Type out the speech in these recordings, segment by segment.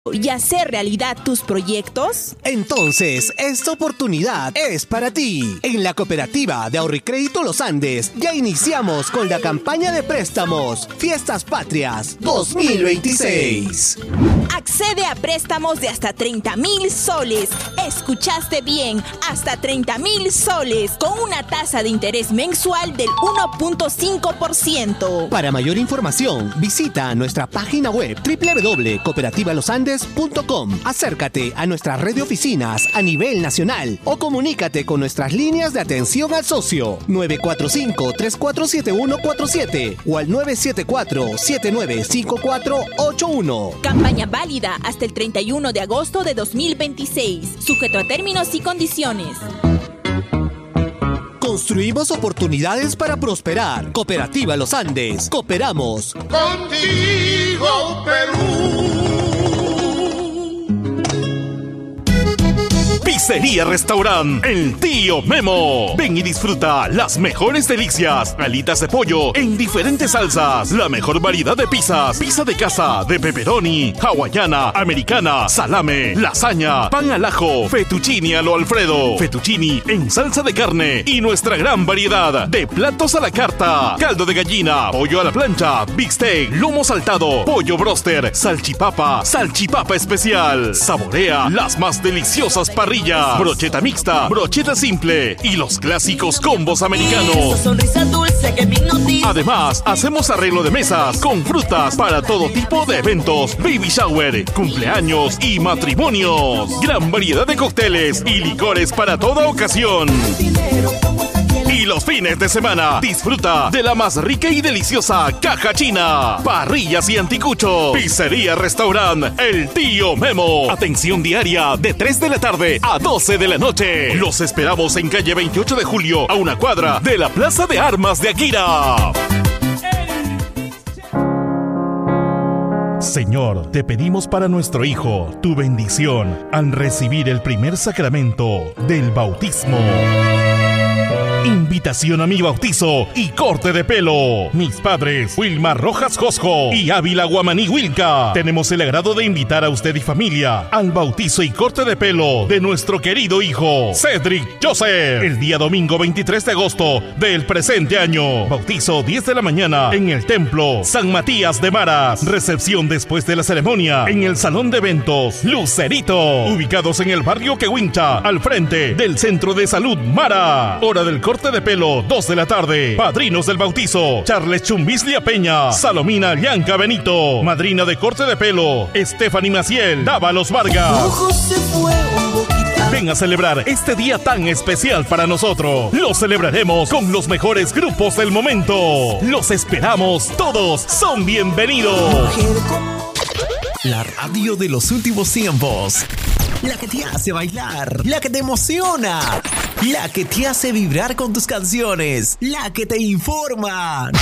y hacer realidad tus proyectos? Entonces, esta oportunidad es para ti. En la Cooperativa de Ahorro y Crédito Los Andes ya iniciamos con la campaña de préstamos Fiestas Patrias 2026. Accede a préstamos de hasta 30,000 soles. Escuchaste bien, hasta 30,000 soles, con una tasa de interés mensual del 1.5%. Para mayor información, visita nuestra página web www.cooperativalosandes.com. Acércate a nuestra red de oficinas a nivel nacional o comunícate con nuestras líneas de atención al socio 945-347147 o al 974-795481. Campaña válida hasta el 31 de agosto de 2026. Sujeto a términos y condiciones. Construimos oportunidades para prosperar. Cooperativa Los Andes. Cooperamos contigo, Perú. Pizzería Restaurant El Tío Memo. Ven y disfruta las mejores delicias. Alitas de pollo en diferentes salsas. La mejor variedad de pizzas. Pizza de casa, de pepperoni, hawaiana, americana, salame, lasaña, pan al ajo, fettuccini a lo Alfredo, fettuccini en salsa de carne y nuestra gran variedad de platos a la carta. Caldo de gallina, pollo a la plancha, bistec, lomo saltado, pollo broster, salchipapa especial. Saborea las más deliciosas parrillas, brocheta mixta, brocheta simple y los clásicos combos americanos. Además, hacemos arreglo de mesas con frutas para todo tipo de eventos, baby shower, cumpleaños y matrimonios. Gran variedad de cócteles y licores para toda ocasión. Y los fines de semana, disfruta de la más rica y deliciosa caja china, parrillas y anticuchos. Pizzería Restaurant El Tío Memo. Atención diaria de 3 de la tarde a 12 de la noche. Los esperamos en calle 28 de julio, a una cuadra de la Plaza de Armas de Akira. Señor, te pedimos para nuestro hijo tu bendición al recibir el primer sacramento del bautismo. Invitación a mi bautizo y corte de pelo. Mis padres, Wilmar Rojas Josjo y Ávila Guamaní Wilca. Tenemos el agrado de invitar a usted y familia al bautizo y corte de pelo de nuestro querido hijo, Cedric Joseph, el día domingo 23 de agosto del presente año. Bautizo 10 de la mañana en el Templo San Matías de Maras. Recepción después de la ceremonia en el Salón de Eventos Lucerito, ubicados en el barrio Quehuincha, al frente del Centro de Salud Mara. Hora del corte de pelo, 2 de la tarde. Padrinos del bautizo: Charles Chumbislia Peña, Salomina Llanca Benito. Madrina de corte de pelo: Stephanie Maciel Dávalos Vargas. Ven a celebrar este día tan especial para nosotros. Lo celebraremos con los mejores grupos del momento. Los esperamos, todos son bienvenidos. La radio de los últimos tiempos. La que te hace bailar, la que te emociona, la que te hace vibrar con tus canciones, la que te informa.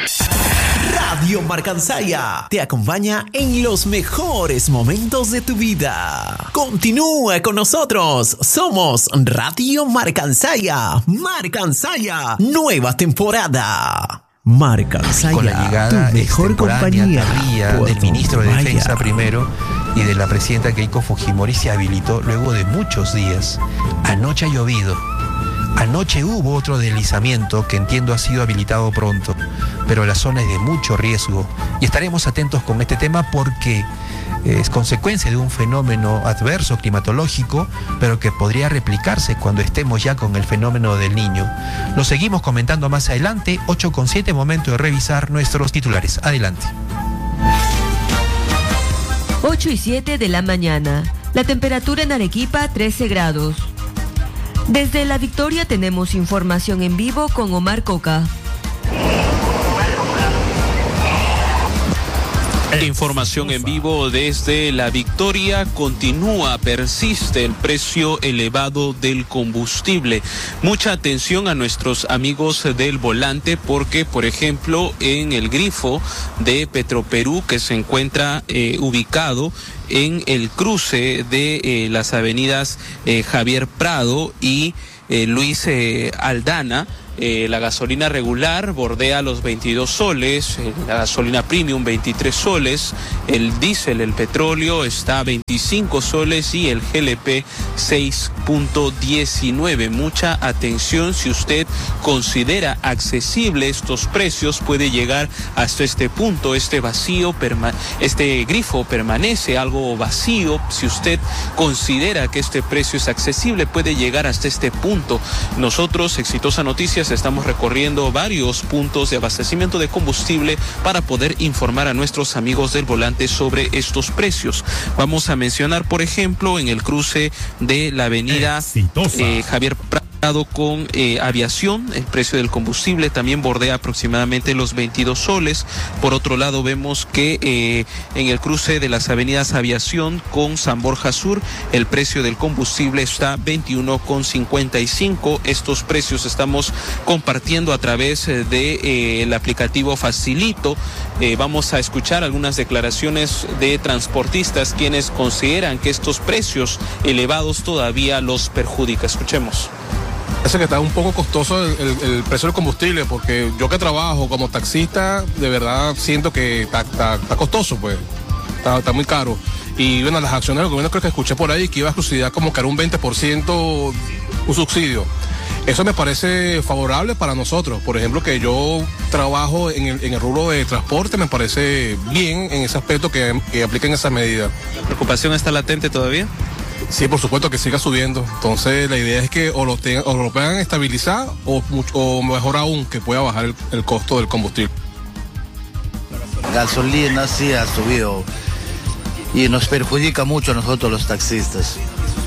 Radio Marcansaya te acompaña en los mejores momentos de tu vida. Continúa con nosotros. Somos Radio Marcansaya. Marcansaya, nueva temporada. Marcansaya, con la llegada tu mejor compañía del ministro de Defensa primero y de la presidenta Keiko Fujimori se habilitó luego de muchos días. Anoche ha llovido. Anoche hubo otro deslizamiento que entiendo ha sido habilitado pronto, pero la zona es de mucho riesgo y estaremos atentos con este tema porque es consecuencia de un fenómeno adverso climatológico, pero que podría replicarse cuando estemos ya con el fenómeno del Niño. Lo seguimos comentando más adelante. 8:07, momento de revisar nuestros titulares. Adelante. 8:07 de la mañana. La temperatura en Arequipa, 13 grados. Desde La Victoria tenemos información en vivo con Omar Coca. Información en vivo desde La Victoria. Persiste el precio elevado del combustible. Mucha atención a nuestros amigos del volante porque, por ejemplo, en el grifo de Petroperú, que se encuentra ubicado en el cruce de las avenidas Javier Prado y Luis Aldana, La gasolina regular bordea los 22 soles, la gasolina premium 23 soles, el diésel, el petróleo está a 25 soles y el GLP 6.19. Mucha atención, si usted considera accesible estos precios, puede llegar hasta este punto. Este grifo permanece algo vacío. Si usted considera que este precio es accesible, puede llegar hasta este punto. Nosotros, Exitosa Noticias, estamos recorriendo varios puntos de abastecimiento de combustible para poder informar a nuestros amigos del volante sobre estos precios. Vamos a mencionar, por ejemplo, en el cruce de la avenida Javier Prado con Aviación, el precio del combustible también bordea aproximadamente los 22 soles. Por otro lado, vemos que en el cruce de las avenidas Aviación con San Borja Sur, el precio del combustible está 21,55. Estos precios estamos compartiendo a través de el aplicativo Facilito. Vamos a escuchar algunas declaraciones de transportistas quienes consideran que estos precios elevados todavía los perjudica. Escuchemos. Parece que está un poco costoso el precio del combustible, porque yo que trabajo como taxista, de verdad siento que está costoso, pues, está muy caro. Y bueno, las acciones del gobierno, creo que escuché por ahí que iba a subsidiar como que era un 20% un subsidio. Eso me parece favorable para nosotros. Por ejemplo, que yo trabajo en el rubro de transporte, me parece bien en ese aspecto que apliquen esas medidas. ¿La preocupación está latente todavía? Sí, por supuesto, que siga subiendo. Entonces la idea es que o lo puedan estabilizar o mejor aún, que pueda bajar el costo del combustible. Gasolina sí ha subido y nos perjudica mucho a nosotros los taxistas.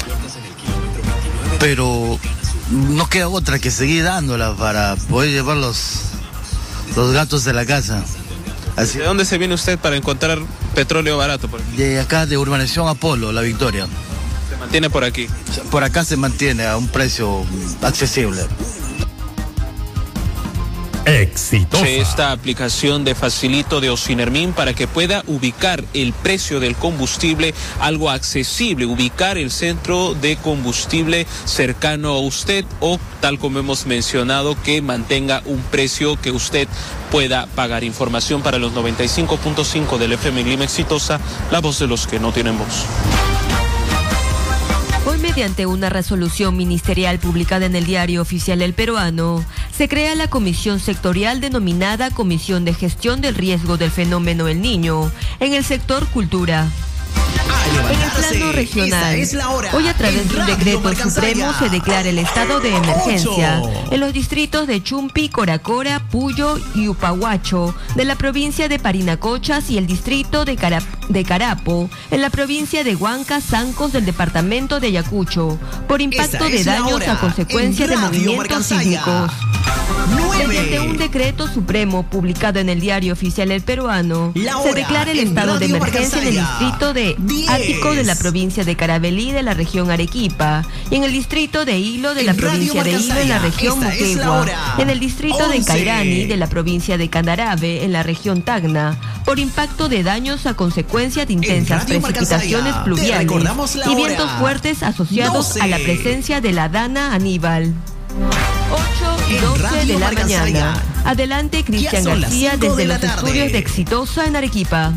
Pero no queda otra que seguir dándola para poder llevar los gastos de la casa. Así. ¿De dónde se viene usted para encontrar petróleo barato? De acá, de Urbanización Apolo, La Victoria. ¿Se mantiene por aquí? Por acá se mantiene a un precio accesible. Exitosa. Esta aplicación de Facilito de Ocinermin para que pueda ubicar el precio del combustible algo accesible, ubicar el centro de combustible cercano a usted o, tal como hemos mencionado, que mantenga un precio que usted pueda pagar. Información para los 95.5 del FM Lima Exitosa, la voz de los que no tienen voz. Hoy, mediante una resolución ministerial publicada en el Diario Oficial El Peruano, se crea la comisión sectorial denominada Comisión de Gestión del Riesgo del Fenómeno El Niño en el sector cultura. En el plano regional, hoy a través de un decreto supremo se declara el estado de emergencia en los distritos de Chumpi, Coracora, Puyo y Upahuacho de la provincia de Parinacochas y el distrito de Carapo en la provincia de Huanca, Sancos del departamento de Ayacucho por impacto de daños a consecuencia de movimientos sísmicos. Mediante un decreto supremo publicado en el Diario Oficial El Peruano, se declara el estado de emergencia en el distrito de Ático de la provincia de Carabelí de la región Arequipa y en el distrito de Hilo de la provincia de Hilo en la región Moquegua, en el distrito de Cairani de la provincia de Candarave en la región Tacna por impacto de daños a consecuencia de intensas precipitaciones pluviales y vientos fuertes asociados a la presencia de la Dana Aníbal. 8:12 de la mañana. Adelante, Cristian García desde los estudios de Exitosa en Arequipa.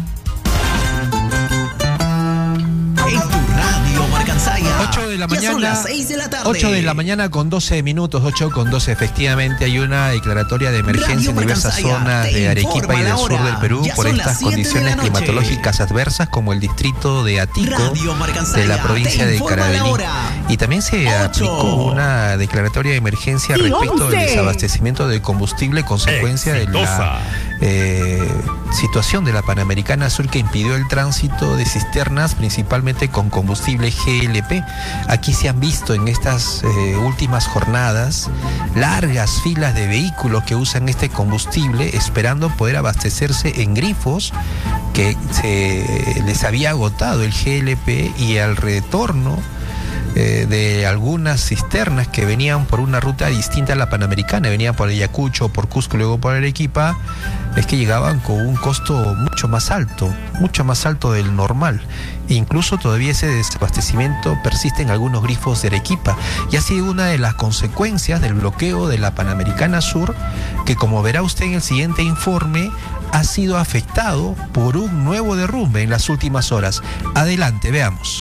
En tu radio Marcansaya. 8 de la mañana. Son las 6 de la tarde. 8 de la mañana con 12 minutos, 8:12. Efectivamente, hay una declaratoria de emergencia en diversas zonas de Arequipa y del sur del Perú por estas condiciones climatológicas adversas, como el distrito de Atico de la provincia de Carabelí. Y también se aplicó una declaratoria de emergencia respecto del desabastecimiento de combustible, consecuencia de la situación de la Panamericana Sur, que impidió el tránsito de cisternas, principalmente con combustible GLP. Aquí se han visto en estas últimas jornadas largas filas de vehículos que usan este combustible esperando poder abastecerse en grifos que les había agotado el GLP, y al retorno de algunas cisternas que venían por una ruta distinta a la Panamericana, venían por Ayacucho, por Cusco, luego por Arequipa, es que llegaban con un costo mucho más alto del normal. Incluso todavía ese desabastecimiento persiste en algunos grifos de Arequipa, y ha sido una de las consecuencias del bloqueo de la Panamericana Sur, que, como verá usted en el siguiente informe, ha sido afectado por un nuevo derrumbe en las últimas horas. Adelante, veamos.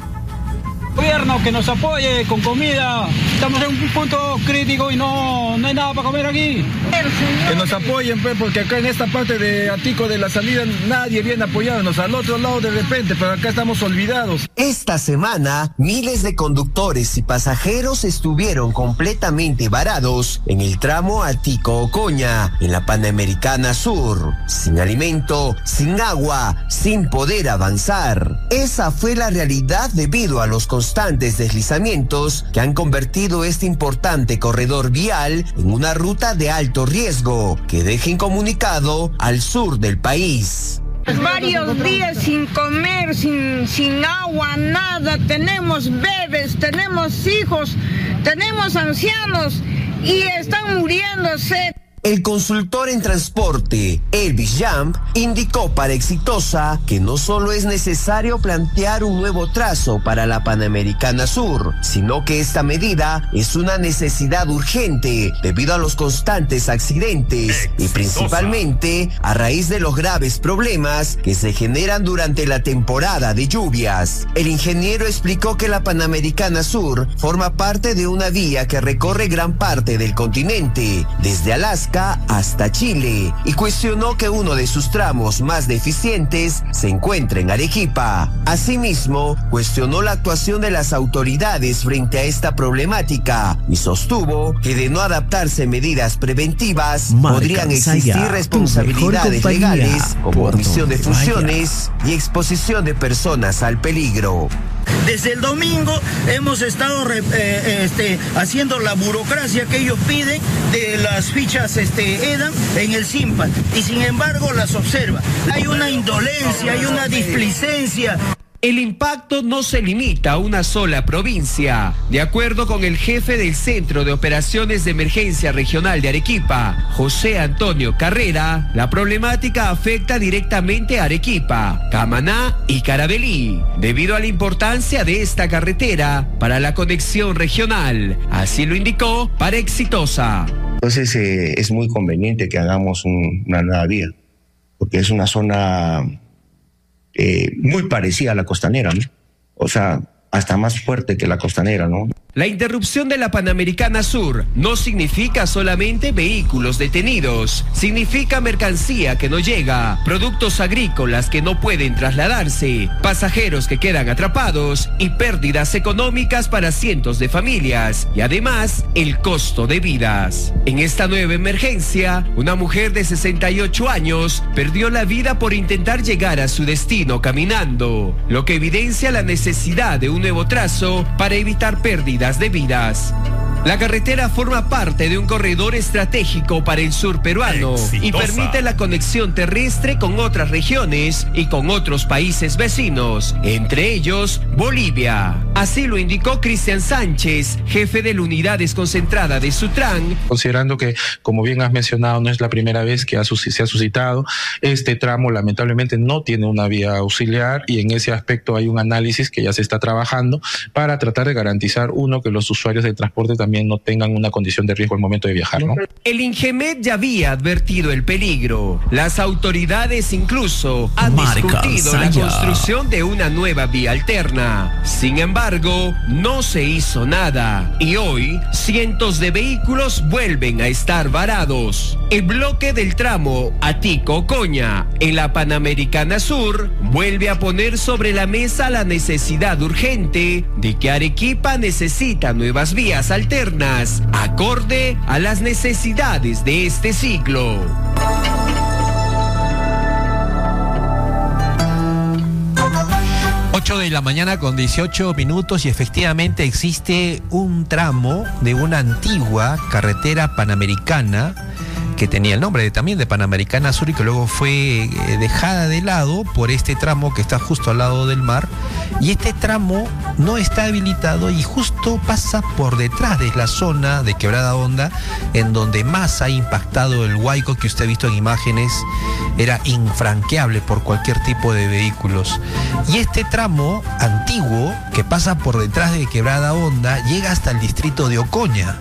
Gobierno que nos apoye con comida, estamos en un punto crítico y no hay nada para comer aquí. Que nos apoyen, pues, porque acá en esta parte de Atico de la salida nadie viene apoyándonos, al otro lado de repente, pero acá estamos olvidados. Esta semana, miles de conductores y pasajeros estuvieron completamente varados en el tramo Atico-Ocoña, en la Panamericana Sur, sin alimento, sin agua, sin poder avanzar. Esa fue la realidad debido a los constantes deslizamientos que han convertido este importante corredor vial en una ruta de alto riesgo que deja incomunicado al sur del país. Varios días sin comer, sin agua, nada. Tenemos bebés, tenemos hijos, tenemos ancianos y están muriéndose. El consultor en transporte, Elvis Jamp, indicó para Exitosa que no solo es necesario plantear un nuevo trazo para la Panamericana Sur, sino que esta medida es una necesidad urgente debido a los constantes accidentes y principalmente a raíz de los graves problemas que se generan durante la temporada de lluvias. El ingeniero explicó que la Panamericana Sur forma parte de una vía que recorre gran parte del continente, desde Alaska hasta Chile, y cuestionó que uno de sus tramos más deficientes se encuentra en Arequipa. Asimismo, cuestionó la actuación de las autoridades frente a esta problemática y sostuvo que de no adaptarse medidas preventivas podrían existir responsabilidades legales como omisión de funciones y exposición de personas al peligro. Desde el domingo hemos estado haciendo la burocracia que ellos piden de las fichas EDAN en el SIMPAT, y sin embargo las observa. Hay una indolencia, hay una displicencia. El impacto no se limita a una sola provincia. De acuerdo con el jefe del Centro de Operaciones de Emergencia Regional de Arequipa, José Antonio Carrera, la problemática afecta directamente a Arequipa, Camaná y Caravelí, debido a la importancia de esta carretera para la conexión regional. Así lo indicó para Exitosa. Entonces es muy conveniente que hagamos una nueva vía, porque es una zona muy parecida a la costanera, ¿no? O sea, hasta más fuerte que la costanera, ¿no? La interrupción de la Panamericana Sur no significa solamente vehículos detenidos, significa mercancía que no llega, productos agrícolas que no pueden trasladarse, pasajeros que quedan atrapados y pérdidas económicas para cientos de familias, y además el costo de vidas. En esta nueva emergencia, una mujer de 68 años perdió la vida por intentar llegar a su destino caminando, lo que evidencia la necesidad de un nuevo trazo para evitar pérdidas de vidas. La carretera forma parte de un corredor estratégico para el sur peruano y permite la conexión terrestre con otras regiones y con otros países vecinos, entre ellos Bolivia. Así lo indicó Cristian Sánchez, jefe de la unidad desconcentrada de Sutran. Considerando que, como bien has mencionado, no es la primera vez que se ha suscitado, este tramo lamentablemente no tiene una vía auxiliar, y en ese aspecto hay un análisis que ya se está trabajando para tratar de garantizar, uno, que los usuarios de transporte también no tengan una condición de riesgo al momento de viajar, ¿no? El Ingemet ya había advertido el peligro. Las autoridades incluso han discutido la construcción de una nueva vía alterna. Sin embargo, no se hizo nada. Y hoy, cientos de vehículos vuelven a estar varados. El bloque del tramo Atico-Ocoña en la Panamericana Sur vuelve a poner sobre la mesa la necesidad urgente de que Arequipa necesita nuevas vías alternas acorde a las necesidades de este siglo. De la mañana con 18 minutos, y efectivamente existe un tramo de una antigua carretera panamericana que tenía el nombre también de Panamericana Sur y que luego fue dejada de lado por este tramo que está justo al lado del mar. Y este tramo no está habilitado y justo pasa por detrás de la zona de Quebrada Honda, en donde más ha impactado el huaico que usted ha visto en imágenes. Era infranqueable por cualquier tipo de vehículos. Y este tramo antiguo que pasa por detrás de Quebrada Honda llega hasta el distrito de Ocoña,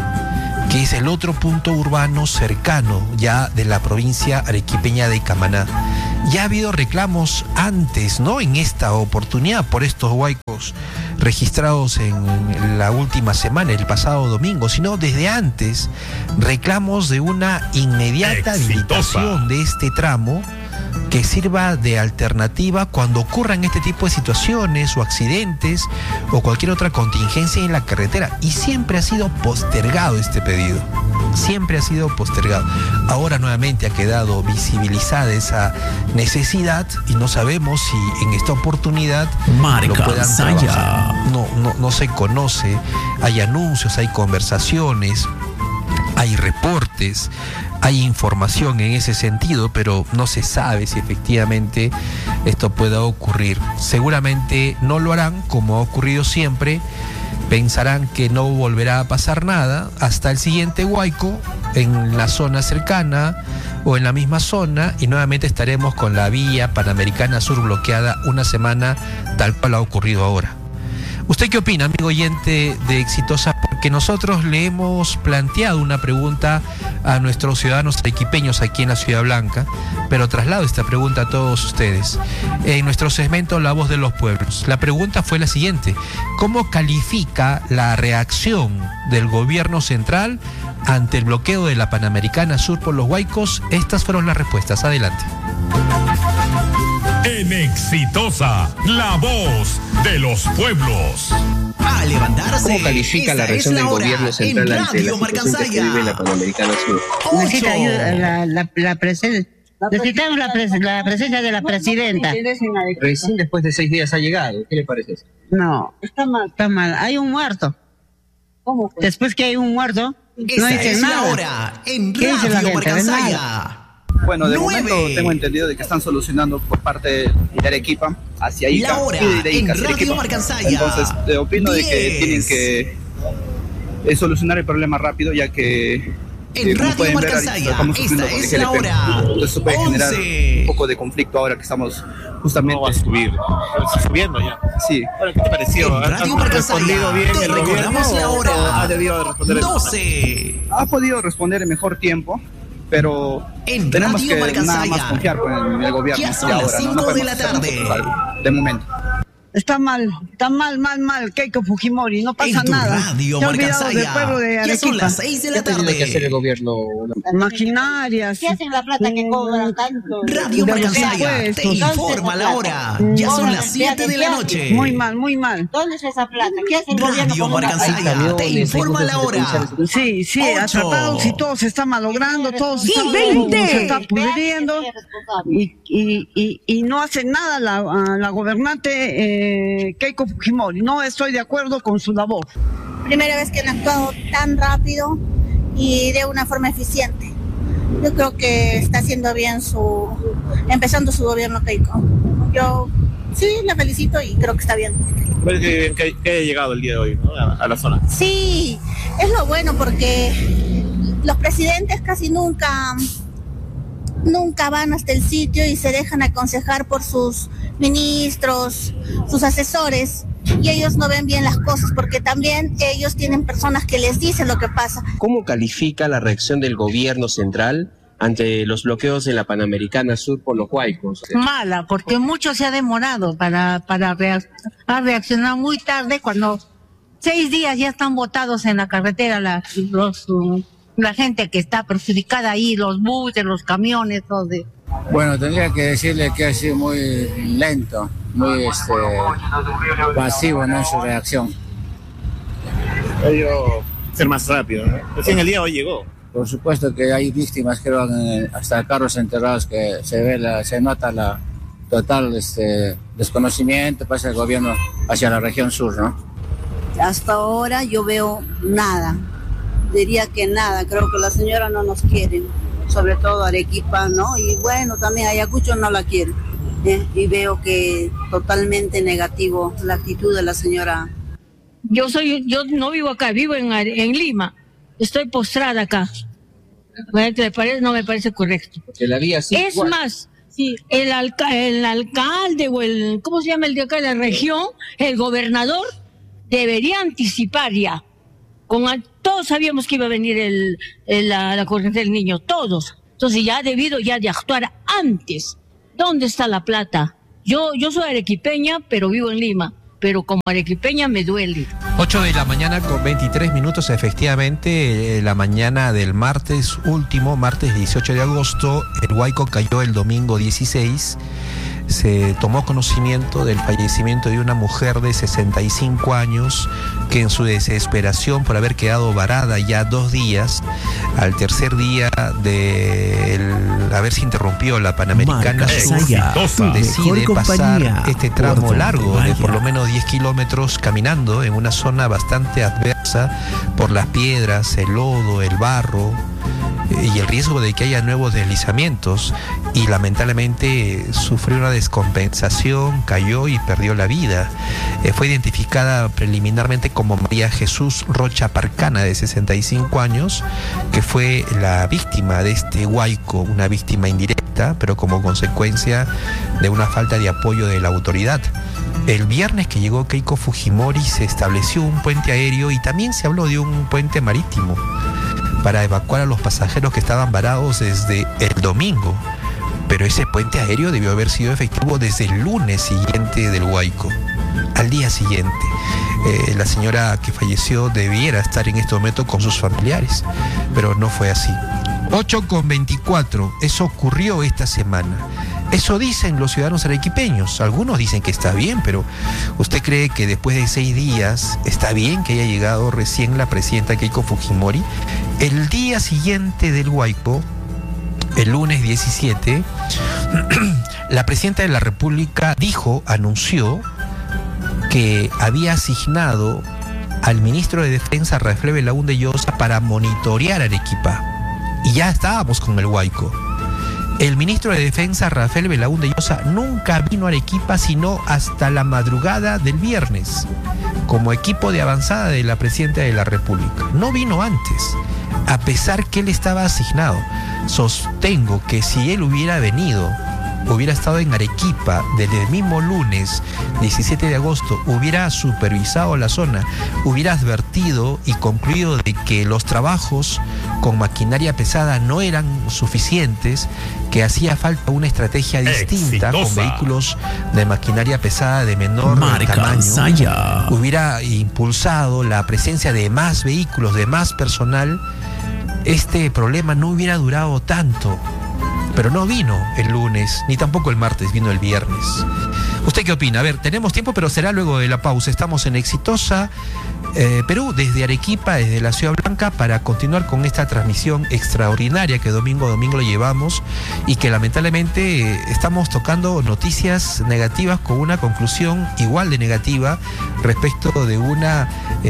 que es el otro punto urbano cercano ya de la provincia arequipeña de Camaná. Ya ha habido reclamos antes, ¿no? En esta oportunidad por estos huaicos registrados en la última semana, el pasado domingo, sino desde antes, reclamos de una inmediata habilitación de este tramo que sirva de alternativa cuando ocurran este tipo de situaciones o accidentes o cualquier otra contingencia en la carretera. Y siempre ha sido postergado este pedido. Siempre ha sido postergado. Ahora nuevamente ha quedado visibilizada esa necesidad y no sabemos si en esta oportunidad lo puedan trabajar. No se conoce. Hay anuncios, hay conversaciones, hay reportes, hay información en ese sentido, pero no se sabe si efectivamente esto pueda ocurrir. Seguramente no lo harán, como ha ocurrido siempre. Pensarán que no volverá a pasar nada hasta el siguiente huaico en la zona cercana o en la misma zona, y nuevamente estaremos con la vía Panamericana Sur bloqueada una semana, tal cual ha ocurrido ahora. ¿Usted qué opina, amigo oyente de Exitosa? Porque nosotros le hemos planteado una pregunta a nuestros ciudadanos arequipeños aquí en la Ciudad Blanca, pero traslado esta pregunta a todos ustedes. En nuestro segmento La Voz de los Pueblos, la pregunta fue la siguiente: ¿cómo califica la reacción del gobierno central ante el bloqueo de la Panamericana Sur por los huaicos? Estas fueron las respuestas. Adelante. En Exitosa, la voz de los pueblos. A levantarse. ¿Cómo califica la reacción del gobierno central ante la situación que se vive en la Panamericana Sur? Necesita ayuda, la presencia. Necesitamos la presencia de la presidenta. Recién después de 6 días ha llegado. ¿Qué le parece eso? No, está mal. Hay un muerto. ¿Cómo fue? Después que hay un muerto, no dicen nada. Ahora en ¿Qué dice la gente? Marcansaya. Bueno, de momento tengo entendido de que están solucionando por parte de Arequipa hacia Ica y de Ica hacia Arequipa. Entonces, opino de que tienen que solucionar el problema rápido, ya que como pueden ver, estamos sufriendo con el GLP. Entonces eso puede generar un poco de conflicto ahora que estamos justamente... ¿Cómo va a subir? ¿Está subiendo ya? Sí. ¿Qué te pareció? ¿Ha respondido bien el gobierno o ha debido responder el 12? Ha podido responder en mejor tiempo, pero tenemos que nada más confiar en el gobierno. Ya son las 5 de la tarde. De momento. Está mal, Keiko Fujimori, no pasa nada. Radio Se ha olvidado del pueblo de Arequipa. Ya son las 6 de la tarde. ¿Qué tiene que hacer el gobierno? Maquinarias. ¿Qué hacen la plata que cobran tanto? Radio Marcansaya te informa la hora. Ya son las 7 de la noche. Muy mal. ¿Dónde es esa plata? ¿Qué hace el gobierno? Radio Marcansaya te informa la hora. Sí, atrapados y todo se está malogrando, todo se está pudriendo y no hace nada la gobernante Keiko Fujimori. No estoy de acuerdo con su labor. Primera vez que han actuado tan rápido y de una forma eficiente. Yo creo que está haciendo bien empezando su gobierno Keiko. Yo sí, la felicito y creo que está bien. Parece que haya llegado el día de hoy, ¿no? a la zona. Sí, es lo bueno porque los presidentes casi nunca van hasta el sitio y se dejan aconsejar por sus ministros, sus asesores, y ellos no ven bien las cosas porque también ellos tienen personas que les dicen lo que pasa. ¿Cómo califica la reacción del gobierno central ante los bloqueos en la Panamericana Sur por los huaicos? Mala, porque mucho se ha demorado para reaccionar muy tarde, cuando 6 días ya están botados en la carretera la gente que está perjudicada ahí, los buses, los camiones, todo. Bueno, tendría que decirle que ha sido muy lento, muy pasivo en su reacción. Debió ser más rápido, ¿no? Recién el día de hoy llegó. Por supuesto que hay víctimas, creo, hasta carros enterrados, que se nota la total desconocimiento pasa el gobierno hacia la región sur, ¿no? Hasta ahora yo veo nada. diría que nada, creo que la señora no nos quiere, sobre todo Arequipa, ¿no? Y bueno, también Ayacucho no la quiere. Y veo que totalmente negativo la actitud de la señora. Yo no vivo acá, vivo en Lima. Estoy postrada acá. No me parece correcto. Porque la vía sí, es más, si el alcalde o ¿cómo se llama el de acá de la región? El gobernador debería anticipar ya. Todos sabíamos que iba a venir la corriente del niño, todos. Entonces ya ha debido de actuar antes. ¿Dónde está la plata? Yo soy arequipeña, pero vivo en Lima. Pero como arequipeña me duele. 8 de la mañana con 23 minutos, efectivamente, la mañana del martes 18 de agosto, el Huayco cayó el domingo 16. Se tomó conocimiento del fallecimiento de una mujer de 65 años que en su desesperación por haber quedado varada ya 2 días, al tercer día de haberse interrumpido la Panamericana Sur, decide pasar este tramo largo de por lo menos 10 kilómetros caminando en una zona bastante adversa por las piedras, el lodo, el barro y el riesgo de que haya nuevos deslizamientos, y lamentablemente sufrió una descompensación, cayó y perdió la vida. Fue identificada preliminarmente como María Jesús Rocha Parcana, de 65 años, que fue la víctima de este huaico, una víctima indirecta, pero como consecuencia de una falta de apoyo de la autoridad. El viernes que llegó Keiko Fujimori se estableció un puente aéreo y también se habló de un puente marítimo para evacuar a los pasajeros que estaban varados desde el domingo. Pero ese puente aéreo debió haber sido efectivo desde el lunes siguiente del huaico, al día siguiente. La señora que falleció debiera estar en este momento con sus familiares, pero no fue así. 8:24, eso ocurrió esta semana. Eso dicen los ciudadanos arequipeños. Algunos dicen que está bien, pero ¿usted cree que después de 6 días está bien que haya llegado recién la presidenta Keiko Fujimori? El día siguiente del huaico, el lunes 17, la presidenta de la República anunció que había asignado al ministro de Defensa, Rafael Belaúnde Llosa, para monitorear Arequipa. Y ya estábamos con el huaico. El ministro de Defensa, Rafael Belaúnde Llosa, nunca vino a Arequipa sino hasta la madrugada del viernes, como equipo de avanzada de la presidenta de la República. No vino antes, a pesar que él estaba asignado. Sostengo que si él hubiera venido, hubiera estado en Arequipa desde el mismo lunes 17 de agosto, hubiera supervisado la zona, hubiera advertido y concluido de que los trabajos con maquinaria pesada no eran suficientes, que hacía falta una estrategia distinta con vehículos de maquinaria pesada de menor tamaño, hubiera impulsado la presencia de más vehículos, de más personal, este problema no hubiera durado tanto. Pero no vino el lunes, ni tampoco el martes, vino el viernes. ¿Usted qué opina? A ver, tenemos tiempo, pero será luego de la pausa. Estamos en Exitosa Perú, desde Arequipa, desde la Ciudad Blanca, para continuar con esta transmisión extraordinaria que domingo a domingo lo llevamos, y que lamentablemente estamos tocando noticias negativas con una conclusión igual de negativa respecto de una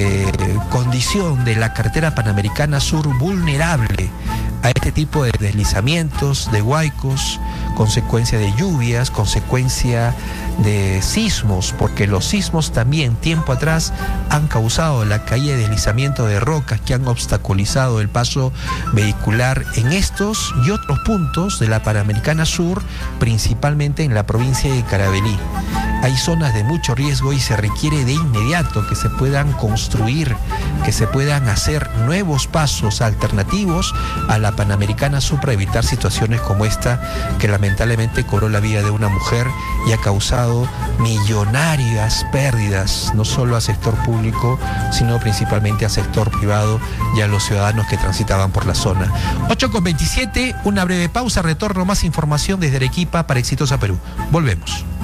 condición de la carretera Panamericana Sur vulnerable a este tipo de deslizamientos, de huaicos, consecuencia de lluvias, consecuencia de sismos, porque los sismos también tiempo atrás han causado la caída y deslizamiento de rocas que han obstaculizado el paso vehicular en estos y otros puntos de la Panamericana Sur, principalmente en la provincia de Carabalí. Hay zonas de mucho riesgo y se requiere de inmediato que se puedan construir, que se puedan hacer nuevos pasos alternativos a la Panamericana Sur para evitar situaciones como esta, que lamentablemente cobró la vida de una mujer y ha causado millonarias pérdidas, no solo al sector público, sino principalmente al sector privado y a los ciudadanos que transitaban por la zona. 8:27, una breve pausa, retorno, más información desde Arequipa para Exitosa Perú. Volvemos.